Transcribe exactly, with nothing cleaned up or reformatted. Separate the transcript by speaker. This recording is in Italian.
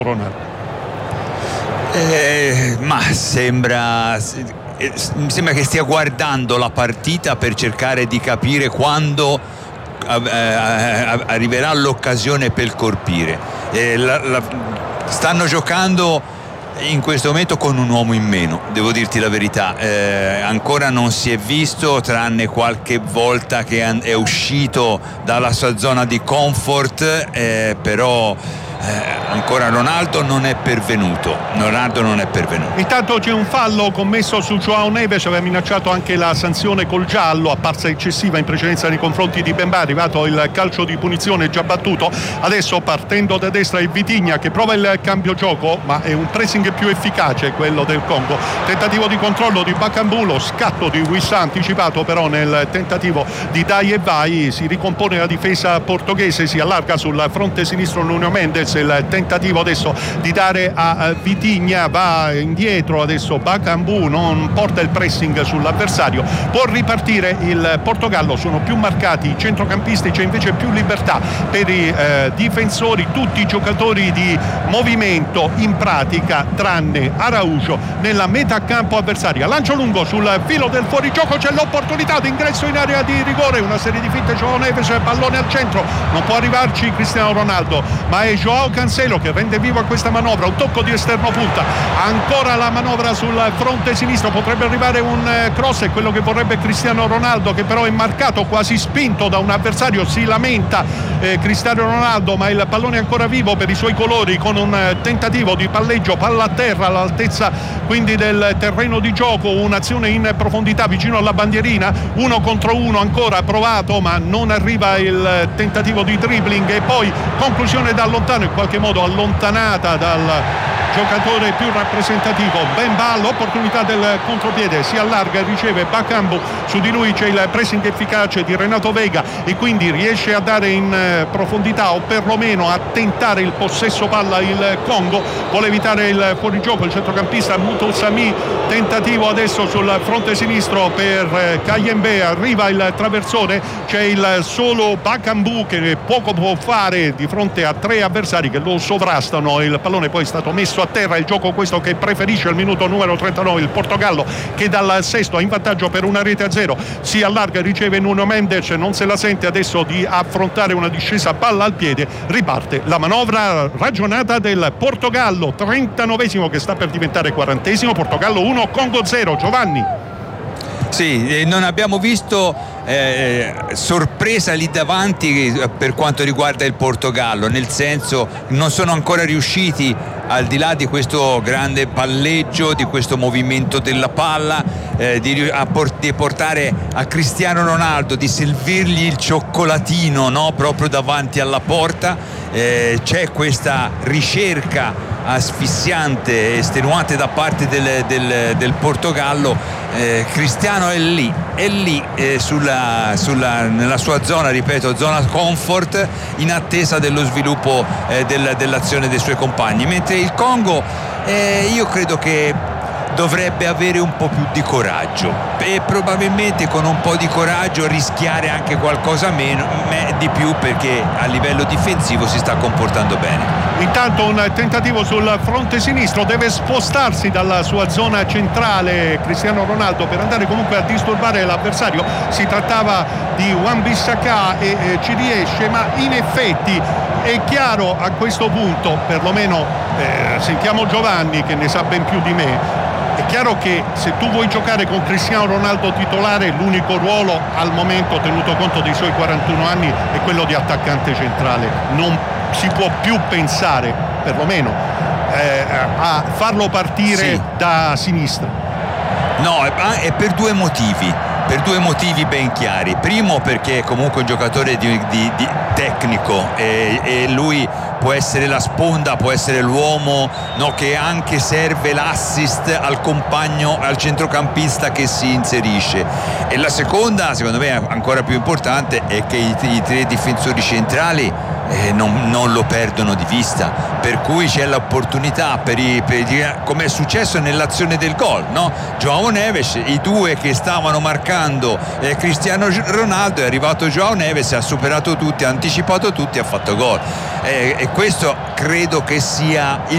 Speaker 1: Ronaldo.
Speaker 2: Eh, ma sembra eh, mi sembra che stia guardando la partita per cercare di capire quando eh, arriverà l'occasione per colpire. Eh, la, la, stanno giocando in questo momento con un uomo in meno, devo dirti la verità. Eh, ancora non si è visto, tranne qualche volta che è uscito dalla sua zona di comfort, eh, però Eh, ancora Ronaldo non è pervenuto Ronaldo non è pervenuto.
Speaker 1: Intanto c'è un fallo commesso su Joao Neves, aveva minacciato anche la sanzione col giallo, apparsa eccessiva in precedenza nei confronti di Bemba. È arrivato il calcio di punizione già battuto. Adesso partendo da destra è Vitinha che prova il cambio gioco, ma è un pressing più efficace quello del Congo. Tentativo di controllo di Bakambu, lo scatto di Wissa anticipato però nel tentativo di dai e vai. Si ricompone la difesa portoghese, si allarga sul fronte sinistro Nuno Mendes. Il tentativo adesso di dare a Vitinha, va indietro adesso Bakambu, non porta il pressing sull'avversario, può ripartire il Portogallo. Sono più marcati i centrocampisti, c'è invece più libertà per i eh, difensori, tutti i giocatori di movimento in pratica tranne Araujo nella metà campo avversaria. Lancio lungo sul filo del fuorigioco, c'è l'opportunità di ingresso in area di rigore, una serie di finte, Joao Neves, pallone al centro, non può arrivarci Cristiano Ronaldo, ma è Joao Cancelo che rende viva questa manovra, un tocco di esterno punta, ancora la manovra sul fronte sinistro, potrebbe arrivare un cross, è quello che vorrebbe Cristiano Ronaldo, che però è marcato, quasi spinto da un avversario, si lamenta eh, Cristiano Ronaldo, ma il pallone è ancora vivo per i suoi colori, con un tentativo di palleggio, palla a terra all'altezza quindi del terreno di gioco, un'azione in profondità vicino alla bandierina, uno contro uno ancora provato, ma non arriva il tentativo di dribbling, e poi conclusione da lontano, in qualche modo allontanata dal giocatore più rappresentativo Bemba. L'opportunità del contropiede, si allarga e riceve Bakambu, su di lui c'è il pressing efficace di Renato Vega e quindi riesce a dare in profondità, o perlomeno a tentare il possesso palla il Congo. Vuole evitare il fuorigioco il centrocampista Mutusami, tentativo adesso sul fronte sinistro per Kayembe, arriva il traversone, c'è il solo Bakambu che poco può fare di fronte a tre avversari che lo sovrastano. Il pallone poi è stato messo a terra, il gioco questo che preferisce al minuto numero trentanove il Portogallo, che dal sesto è in vantaggio per una rete a zero. Si allarga, riceve Nuno Mendes, non se la sente adesso di affrontare una discesa, palla al piede, riparte la manovra ragionata del Portogallo, trentanovesimo che sta per diventare quarantesimo. Portogallo uno, Congo zero. Giovanni.
Speaker 2: Sì, non abbiamo visto eh, sorpresa lì davanti per quanto riguarda il Portogallo, nel senso non sono ancora riusciti, al di là di questo grande palleggio, di questo movimento della palla, eh, di, a port- di portare a Cristiano Ronaldo, di servirgli il cioccolatino, no? Proprio davanti alla porta. Eh, c'è questa ricerca asfissiante, estenuante da parte del, del, del Portogallo. eh, Cristiano è lì, è lì eh, sulla, sulla, nella sua zona, ripeto, zona comfort, in attesa dello sviluppo eh, del, dell'azione dei suoi compagni, mentre il Congo eh, io credo che dovrebbe avere un po' più di coraggio e probabilmente con un po' di coraggio rischiare anche qualcosa meno, me, di più, perché a livello difensivo si sta comportando bene.
Speaker 1: Intanto un tentativo sul fronte sinistro, deve spostarsi dalla sua zona centrale Cristiano Ronaldo per andare comunque a disturbare l'avversario. Si trattava di Wan-Bissaka e eh, ci riesce, ma in effetti è chiaro a questo punto, perlomeno eh, sentiamo Giovanni che ne sa ben più di me. È chiaro che se tu vuoi giocare con Cristiano Ronaldo titolare, l'unico ruolo al momento, tenuto conto dei suoi quarantuno anni, è quello di attaccante centrale. Non si può più pensare, perlomeno, eh, a farlo partire sì. da sinistra.
Speaker 2: No, è per due motivi. Per due motivi ben chiari. Primo, perché è comunque un giocatore di, di, di tecnico e, e lui può essere la sponda, può essere l'uomo, no, che anche serve l'assist al compagno, al centrocampista che si inserisce. E la seconda, secondo me ancora più importante, è che i, i tre difensori centrali eh, non, non lo perdono di vista, per cui c'è l'opportunità per i, per i, come è successo nell'azione del gol, no? Joao Neves, i due che stavano marcando eh, Cristiano Ronaldo, è arrivato Joao Neves, ha superato tutti, ha anticipato tutti, ha fatto gol, eh, e questo credo che sia il